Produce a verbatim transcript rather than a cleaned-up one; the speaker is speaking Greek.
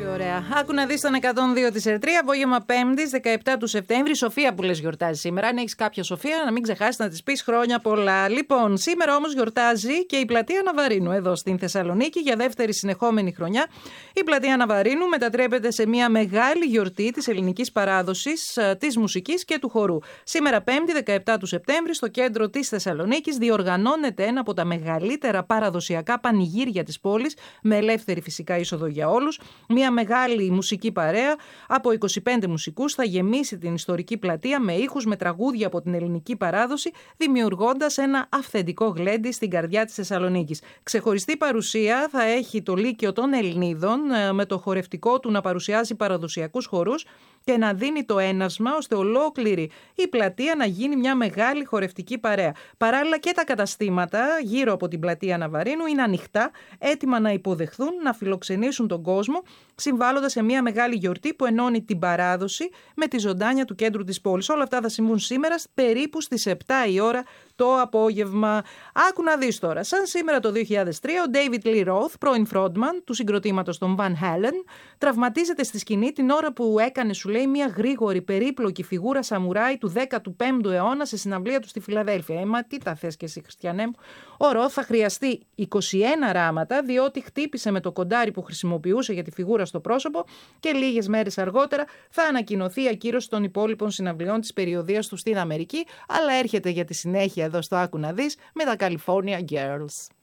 Ωραία. Άκου να δεις τον εκατόν δύο της Ερτρία, απόγευμα Πέμπτης, δεκαεπτά του Σεπτέμβρη. Σοφία που λες γιορτάζει σήμερα. Αν έχεις κάποια Σοφία, να μην ξεχάσεις να της πεις χρόνια πολλά. Λοιπόν, σήμερα όμως γιορτάζει και η πλατεία Ναβαρίνου εδώ στην Θεσσαλονίκη για δεύτερη συνεχόμενη χρονιά. Η πλατεία Ναβαρίνου μετατρέπεται σε μια μεγάλη γιορτή της ελληνικής παράδοσης, της μουσικής και του χορού. Σήμερα, Πέμπτη, δεκαεπτά του Σεπτέμβρη, στο κέντρο της Θεσσαλονίκης διοργανώνεται ένα από τα μεγαλύτερα παραδοσιακά πανηγύρια της πόλης, με ελεύθερη φυσικά είσοδο για όλους. Μια μεγάλη μουσική παρέα από είκοσι πέντε μουσικούς θα γεμίσει την ιστορική πλατεία με ήχους, με τραγούδια από την ελληνική παράδοση, δημιουργώντας ένα αυθεντικό γλέντι στην καρδιά της Θεσσαλονίκης. Ξεχωριστή παρουσία θα έχει το Λύκειο των Ελληνίδων, με το χορευτικό του να παρουσιάζει παραδοσιακούς χορούς και να δίνει το ένασμα ώστε ολόκληρη η πλατεία να γίνει μια μεγάλη χορευτική παρέα. Παράλληλα και τα καταστήματα γύρω από την πλατεία Ναβαρίνου είναι ανοιχτά, έτοιμα να υποδεχθούν, να φιλοξενήσουν τον κόσμο, συμβάλλοντας σε μια μεγάλη γιορτή που ενώνει την παράδοση με τη ζωντάνια του κέντρου της πόλης. Όλα αυτά θα συμβούν σήμερα περίπου στις επτά η ώρα το απόγευμα. Άκου να δεις τώρα. Σαν σήμερα το δύο χιλιάδες τρία, ο David Lee Roth, πρώην frontman του συγκροτήματος των Van Halen, τραυματίζεται στη σκηνή την ώρα που έκανε, σου λέει, μια γρήγορη, περίπλοκη φιγούρα σαμουράι του δέκατου πέμπτου αιώνα σε συναυλία του στη Φιλαδέλφια. Ε, μα τι τα θες και εσύ, Χριστιανέ μου. Ο Roth θα χρειαστεί είκοσι ένα ράματα, διότι χτύπησε με το κοντάρι που χρησιμοποιούσε για τη φιγούρα στο πρόσωπο και λίγες μέρες αργότερα θα ανακοινωθεί η ακύρωση των υπόλοιπων συναυλιών της περιοδίας του στην Αμερική, αλλά έρχεται για τη συνέχεια εδώ στο Άκου να δεις με τα California Girls.